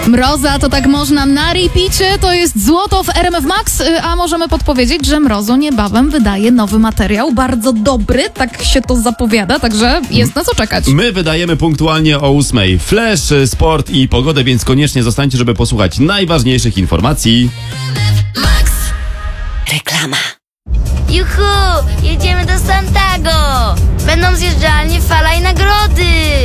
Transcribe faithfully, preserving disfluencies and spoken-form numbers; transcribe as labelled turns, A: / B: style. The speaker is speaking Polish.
A: Mroza to tak można na repeacie, to jest złoto w R M F Max, a możemy podpowiedzieć, że Mrozo niebawem wydaje nowy materiał, bardzo dobry, tak się to zapowiada, także jest na co czekać.
B: My wydajemy punktualnie o ósmej Flash, sport i pogodę, więc koniecznie zostańcie, żeby posłuchać najważniejszych informacji.
C: Max. Reklama. Juhu, jedziemy do Santago. Będą zjeżdżalnie, fala i nagrody.